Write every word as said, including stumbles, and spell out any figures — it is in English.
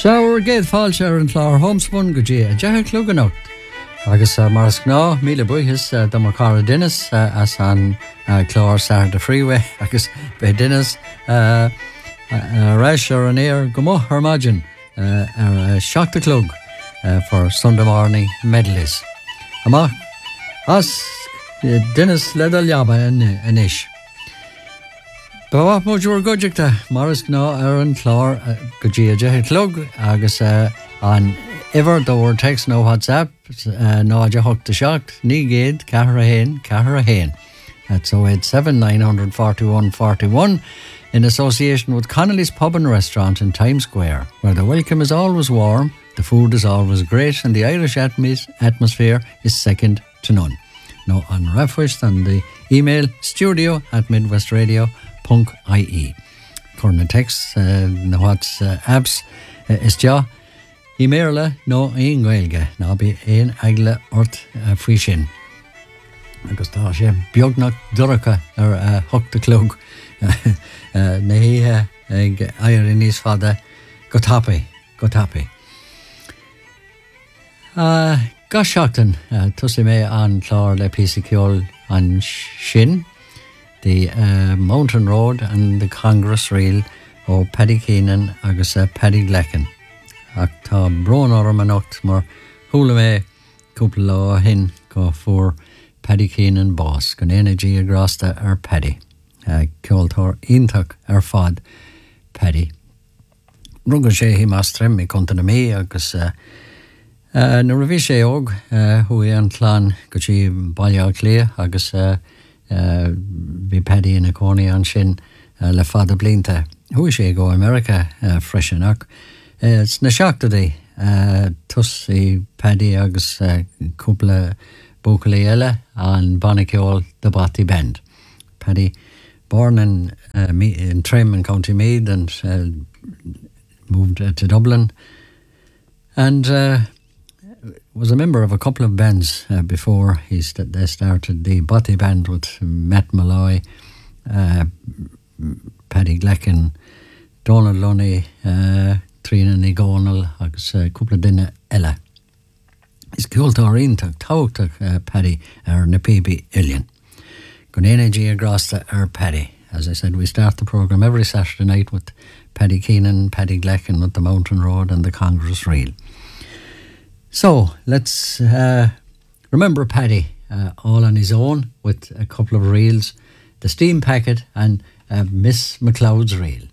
Seabhar géad fáilte ar an chlár homspun go dtí a deich clúganót. Agus uh, maras gná míle buchas uh, do mar cara dinas uh, as an uh, chlár Sar de Freeway agus be dinas uh, uh, reis ar an éir go moth ar maidin uh, ar uh, seachta clúg uh, for Sunday morning medleys. Amach as uh, dinas ledal jaba in, in ish. Ba mo dúr goideachta maras gná ar an chlár uh, go dtí a deich clúg agus uh, an Ever door text no WhatsApp uh, no aja hook the shock ni gid Caharahain Caharahain that's oh eight seven nine four one four one in association with Connolly's Pub and Restaurant in Times Square, where the welcome is always warm, the food is always great, and the Irish atmos- atmosphere is second to none. No on refwish and the email studio at midwestradio.ie. Corner text uh, no what's uh, apps uh, is ja. I méle nó aon gailge ná bí aon eagle ort uh, faoi sin. Agus tá sé beagnach duracha ar uh, thugta clúg uh, na híthe ag éirí níos fada go tapaí, go tapaí. Uh, Ga seachtain uh, tusa mé an chlár le píosa ceol an sin, the uh, Mountain Road and the Congress Reel ó Paddy Keenan agus uh, Paddy Glecken. Ach tá brón orm an ocht mar thula mé cúpla lá hin go fuair Paddy Keenan bás gon éanaí a grásta ar Paddy. Uh, Ceoltóir iontach ar fad Paddy. Rugadh sé hí más trim i conta na mí agus uh, uh, na rahí sé óg uh, hui an chlán go tí bailá clia agus uh, uh, bhí Paddy in a cónaí an sin uh, le fada blinta. Hui sé go America uh, freisinach. Uh, it's na seachtaí uh, tus i Paddy agus uh, cúpla bócalaí eile an Bannaceol de Batty Bend. Paddy, born in, uh, Me- in Trim in County Meath and uh, moved uh, to Dublin and uh, was a member of a couple of bands uh, before he st- they started the Batty Band with Matt Malloy, uh, Paddy Glecken, Donald Lunny, uh, Trina Nigonal agus uh, cúpla duine eile. Is ceoltóir iontach táhachtach uh, Paddy ar na P B Illion. Gon éanaí a grásta ar Paddy. As I said, we start the programme every Saturday night with Paddy Keenan, Paddy Glecken with the Mountain Road and the Congress Reel. So, let's uh, remember Paddy uh, all on his own with a couple of reels, the Steam Packet and uh, Miss McLeod's Reel.